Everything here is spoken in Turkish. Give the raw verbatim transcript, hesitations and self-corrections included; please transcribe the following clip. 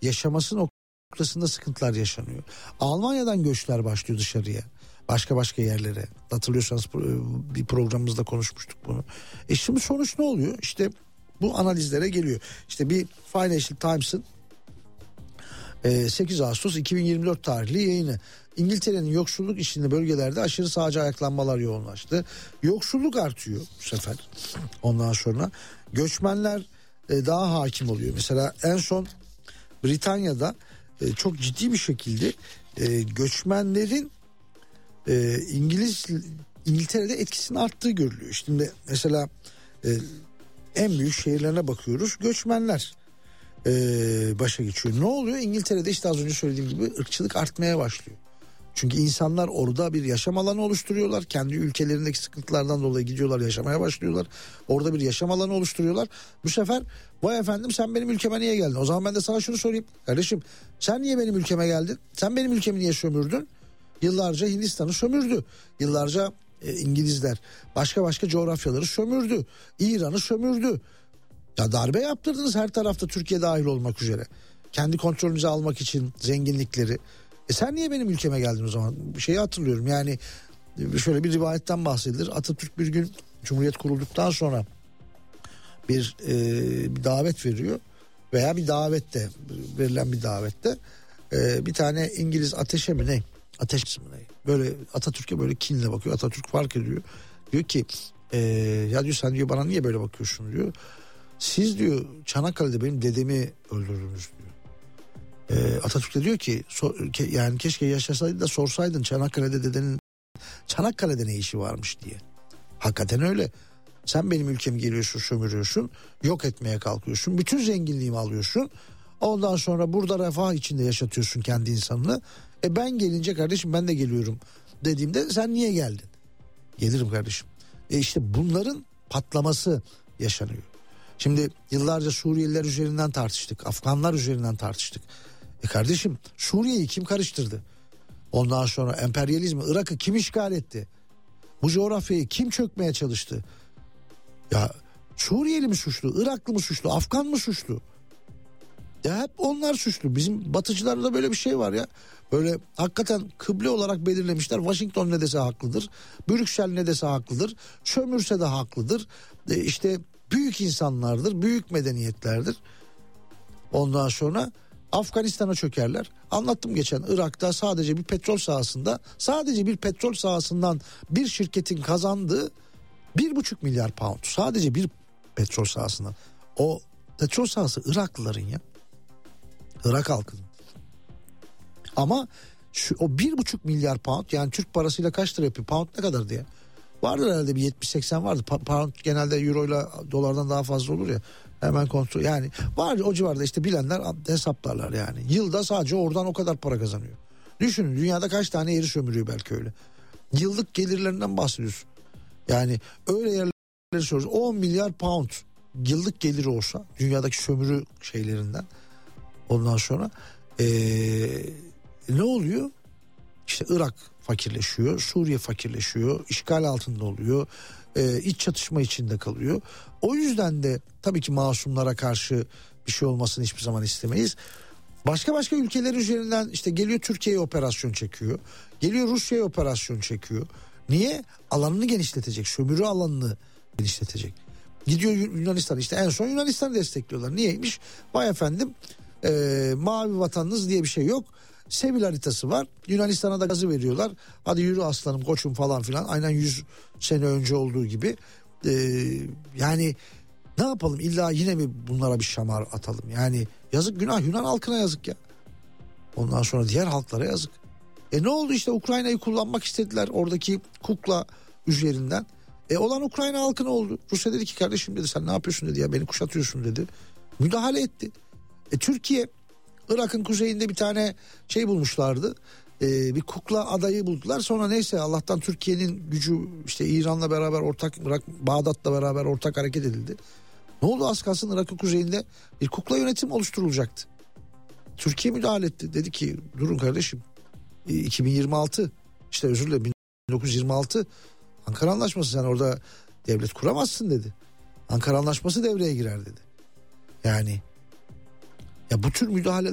yaşaması noktasında sıkıntılar yaşanıyor. Almanya'dan göçler başlıyor dışarıya. Başka başka yerlere. Hatırlıyorsanız bir programımızda konuşmuştuk bunu. E şimdi sonuç ne oluyor? İşte bu analizlere geliyor. İşte bir Financial Times'ın sekiz Ağustos iki bin yirmi dört tarihli yayını. İngiltere'nin yoksulluk içinde bölgelerde aşırı sağcı ayaklanmalar yoğunlaştı. Yoksulluk artıyor bu sefer. Ondan sonra göçmenler daha hakim oluyor. Mesela en son Britanya'da çok ciddi bir şekilde göçmenlerin İngiliz İngiltere'de etkisinin arttığı görülüyor. Şimdi mesela en büyük şehirlerine bakıyoruz. Göçmenler başa geçiyor. Ne oluyor? İngiltere'de işte az önce söylediğim gibi ırkçılık artmaya başlıyor. Çünkü insanlar orada bir yaşam alanı oluşturuyorlar. Kendi ülkelerindeki sıkıntılardan dolayı gidiyorlar, yaşamaya başlıyorlar. Orada bir yaşam alanı oluşturuyorlar. Bu sefer vay efendim sen benim ülkeme niye geldin? O zaman ben de sana şunu sorayım. Kardeşim sen niye benim ülkeme geldin? Sen benim ülkemi niye sömürdün? Yıllarca Hindistan'ı sömürdü. Yıllarca e, İngilizler başka başka coğrafyaları sömürdü. İran'ı sömürdü. Ya darbe yaptırdınız her tarafta, Türkiye dahil olmak üzere. Kendi kontrolünüze almak için zenginlikleri. E sen niye benim ülkeme geldin o zaman? Bir şeyi hatırlıyorum yani, şöyle bir rivayetten bahsedilir. Atatürk bir gün Cumhuriyet kurulduktan sonra bir, e, bir davet veriyor. Veya bir davette, verilen bir davette e, bir tane İngiliz ateşe mi ne? Ateş mi ne? Böyle Atatürk'e böyle kinle bakıyor. Atatürk fark ediyor. Diyor ki e, ya diyor sen diyor bana niye böyle bakıyorsun diyor. Siz diyor Çanakkale'de benim dedemi öldürdünüz diyor. Ee, Atatürk de diyor ki so, ke, yani keşke yaşasaydın da sorsaydın Çanakkale'de dedenin Çanakkale'de ne işi varmış diye. Hakikaten öyle. Sen benim ülkemi geliyorsun, sömürüyorsun, yok etmeye kalkıyorsun, bütün zenginliğimi alıyorsun. Ondan sonra burada refah içinde yaşatıyorsun kendi insanını. E ben gelince kardeşim ben de geliyorum dediğimde sen niye geldin? Gelirim kardeşim. E işte bunların patlaması yaşanıyor. Şimdi yıllarca Suriyeliler üzerinden tartıştık. Afganlar üzerinden tartıştık. E kardeşim Suriye'yi kim karıştırdı? Ondan sonra emperyalizmi, Irak'ı kim işgal etti? Bu coğrafyayı kim çökmeye çalıştı? Ya Suriyeli mi suçlu? Iraklı mı suçlu? Afgan mı suçlu? Ya hep onlar suçlu. Bizim batıcılarda böyle bir şey var ya. Böyle hakikaten kıble olarak belirlemişler. Washington ne dese haklıdır. Brüksel ne dese haklıdır. Sömürse de haklıdır. E işte büyük insanlardır, büyük medeniyetlerdir. Ondan sonra Afganistan'a çökerler. Anlattım geçen, Irak'ta sadece bir petrol sahasında, sadece bir petrol sahasından bir şirketin kazandığı bir buçuk milyar pound. Sadece bir petrol sahasından. O petrol sahası Iraklıların ya. Irak halkının. Ama şu, o bir buçuk milyar pound, yani Türk parasıyla kaç lira yapıyor? Pound ne kadardı ya? Vardır herhalde bir yetmiş seksen vardı. Pound genelde euro ile dolardan daha fazla olur ya. Hemen kontrol, yani var o civarda, işte bilenler hesaplarlar yani. Yılda sadece oradan o kadar para kazanıyor. Düşünün dünyada kaç tane yeri sömürüyor belki öyle. Yıllık gelirlerinden bahsediyorsun. Yani öyle yerleri soruyoruz. on milyar pound yıllık geliri olsa dünyadaki sömürü şeylerinden. Ondan sonra ee, ne oluyor? İşte Irak fakirleşiyor, Suriye fakirleşiyor, işgal altında oluyor, e, iç çatışma içinde kalıyor. O yüzden de tabii ki masumlara karşı bir şey olmasını hiçbir zaman istemeyiz. Başka başka ülkeler üzerinden işte geliyor Türkiye'ye operasyon çekiyor, geliyor Rusya'ya operasyon çekiyor. Niye? Alanını genişletecek, sömürü alanını genişletecek. Gidiyor Yunanistan, işte en son Yunanistan'ı destekliyorlar. Niyeymiş? Vay efendim e, mavi vatanınız diye bir şey yok. Sevil haritası var. Yunanistan'a da gazı veriyorlar. Hadi yürü aslanım, koçum falan filan. Aynen yüz sene önce olduğu gibi. Ee, yani ne yapalım? İlla yine mi bunlara bir şamar atalım? Yani yazık, günah, Yunan halkına yazık ya. Ondan sonra diğer halklara yazık. E ne oldu işte, Ukrayna'yı kullanmak istediler oradaki kukla üzerinden. E olan Ukrayna halkına oldu. Rusya dedi ki kardeşim dedi, sen ne yapıyorsun dedi ya, beni kuşatıyorsun dedi. Müdahale etti. E Türkiye, Irak'ın kuzeyinde bir tane şey bulmuşlardı. Ee, bir kukla adayı buldular. Sonra neyse Allah'tan Türkiye'nin gücü, işte İran'la beraber ortak, Irak, Bağdat'la beraber ortak hareket edildi. Ne oldu? Az kalsın Irak'ın kuzeyinde bir kukla yönetim oluşturulacaktı. Türkiye müdahale etti. Dedi ki durun kardeşim, iki bin yirmi altı işte özür dilerim bin dokuz yüz yirmi altı Ankara Anlaşması, sen orada devlet kuramazsın dedi. Ankara Anlaşması devreye girer dedi. Yani ya bu tür müdahaleler